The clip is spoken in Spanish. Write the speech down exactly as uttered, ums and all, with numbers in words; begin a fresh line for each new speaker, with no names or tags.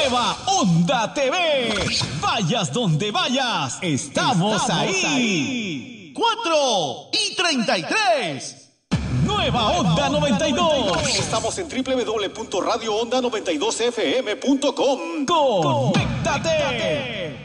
Nueva Onda T V. Vayas donde vayas, estamos, estamos ahí. ahí. cuatro y treinta y tres. Nueva Onda noventa y dos.
Estamos en doble u doble u doble u punto radio onda noventa y dos f m punto com.
Conéctate.